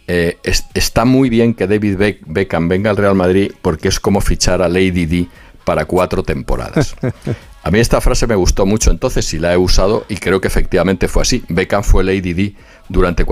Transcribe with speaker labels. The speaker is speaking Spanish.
Speaker 1: está muy bien que David Beckham venga al Real Madrid porque es como fichar a Lady Di para 4 temporadas. A mí esta frase me gustó mucho entonces y la he usado y creo que efectivamente fue así. Beckham fue Lady Di durante 4